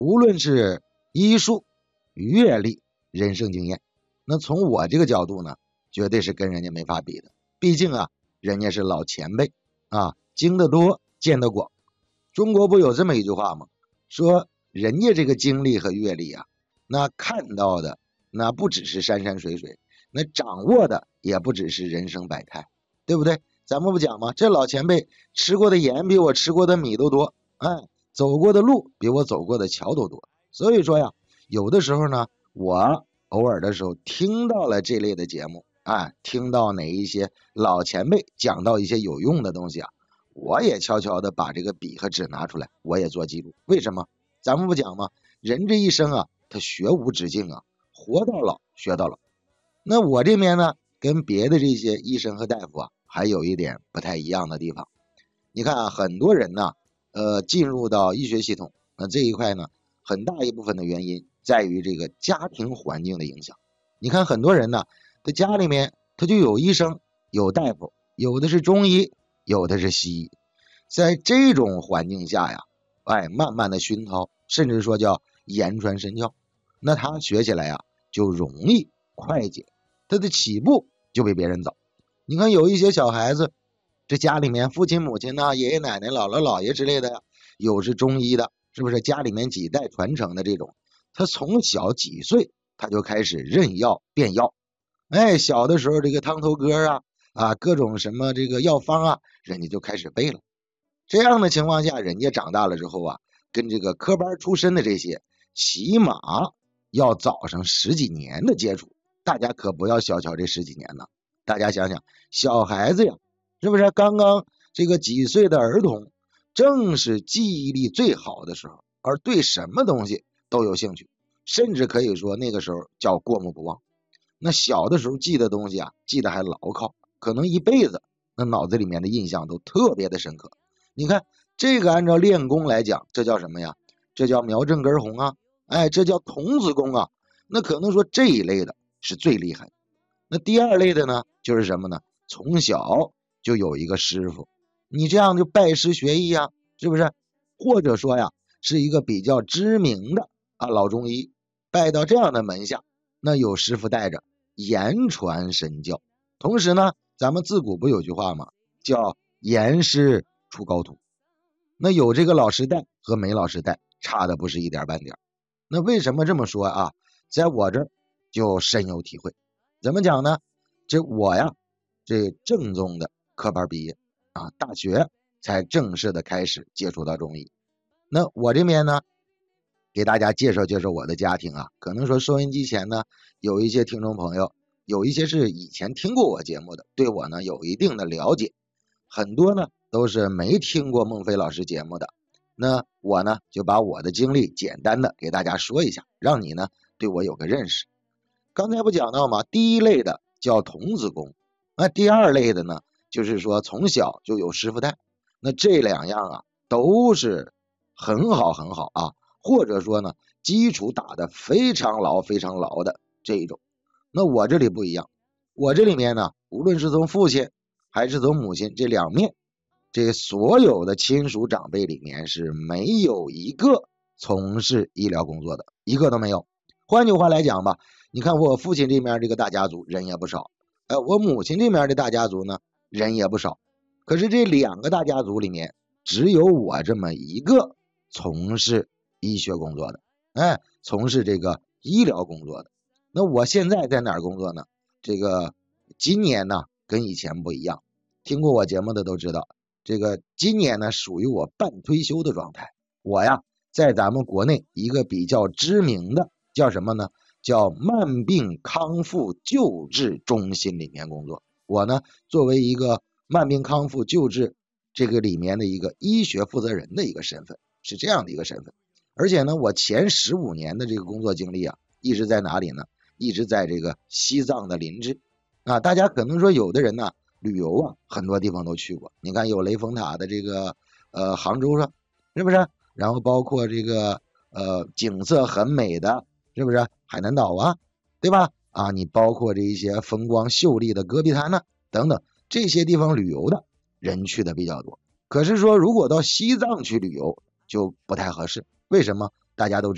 无论是医术、阅历、人生经验，那从我这个角度呢，绝对是跟人家没法比的。毕竟啊，人家是老前辈啊，经得多，见得广。中国不有这么一句话吗？说人家这个经历和阅历啊，那看到的那不只是山山水水，那掌握的也不只是人生百态，对不对？咱们不讲吗？这老前辈吃过的盐比我吃过的米都多，走过的路比我走过的桥都多。所以说呀，有的时候呢，我偶尔的时候听到了这类的节目，听到哪一些老前辈讲到一些有用的东西啊，我也悄悄的把这个笔和纸拿出来，我也做记录。为什么？咱们不讲吗？人这一生啊，他学无止境啊，活到老学到老。那我这边呢，跟别的这些医生和大夫啊，还有一点不太一样的地方。你看啊，很多人呢，进入到医学系统，那这一块呢，很大一部分的原因在于这个家庭环境的影响。你看很多人呢，他家里面他就有医生，有大夫，有的是中医，有的是西医。在这种环境下呀，慢慢的熏陶，甚至说叫言传身教，那他学起来呀就容易快捷，他的起步就比别人早。你看有一些小孩子，这家里面父亲母亲呐、爷爷奶奶、姥姥姥爷之类的呀，有是中医的，是不是家里面几代传承的这种，他从小几岁他就开始认药变药。小的时候这个汤头歌各种什么这个药方啊，人家就开始背了。这样的情况下，人家长大了之后啊，跟这个科班出身的这些，起码要早上十几年的接触。大家可不要小瞧这十几年呢。大家想想，小孩子呀，是不是刚刚这个几岁的儿童，正是记忆力最好的时候，而对什么东西都有兴趣，甚至可以说那个时候叫过目不忘。那小的时候记的东西啊，记得还牢靠，可能一辈子那脑子里面的印象都特别的深刻。你看这个按照练功来讲，这叫什么呀？这叫苗正根红啊，这叫童子功啊。那可能说这一类的是最厉害的。那第二类的呢，就是什么呢？从小就有一个师傅，你这样就拜师学艺啊，是不是？或者说呀，是一个比较知名的老中医，拜到这样的门下，那有师傅带着，言传身教。同时呢，咱们自古不有句话吗？叫严师出高徒。那有这个老师带和没老师带，差的不是一点半点。那为什么这么说啊？在我这儿就深有体会。怎么讲呢？这我呀，这正宗的科班毕业大学才正式的开始接触到中医。那我这边呢，给大家介绍介绍我的家庭啊。可能说收音机前呢，有一些听众朋友，有一些是以前听过我节目的，对我呢有一定的了解，很多呢都是没听过孟非老师节目的。那我呢就把我的经历简单的给大家说一下，让你呢对我有个认识。刚才不讲到吗？第一类的叫童子功，那第二类的呢，就是说从小就有师傅带。那这两样啊，都是很好很好啊，或者说呢，基础打得非常牢非常牢的这一种。那我这里不一样，我这里面呢，无论是从父亲还是从母亲这两面，这所有的亲属长辈里面是没有一个从事医疗工作的，一个都没有。换句话来讲吧，你看我父亲这边这个大家族人也不少，我母亲这边的大家族呢人也不少，可是这两个大家族里面，只有我这么一个从事医学工作的，从事这个医疗工作的。那我现在在哪儿工作呢？这个今年呢跟以前不一样，听过我节目的都知道，这个今年呢属于我半退休的状态。我呀在咱们国内一个比较知名的叫什么呢？叫慢病康复救治中心里面工作。我呢作为一个慢病康复救治这个里面的一个医学负责人的一个身份，是这样的一个身份。而且呢，我前15年的这个工作经历啊，一直在哪里呢？一直在这个西藏的林芝大家可能说有的人呢旅游啊，很多地方都去过。你看有雷峰塔的这个杭州上，是不是？然后包括这个景色很美的，是不是海南岛啊，对吧？你包括这一些风光秀丽的戈壁滩呢，等等这些地方旅游的人去的比较多。可是说如果到西藏去旅游就不太合适，为什么？大家都知道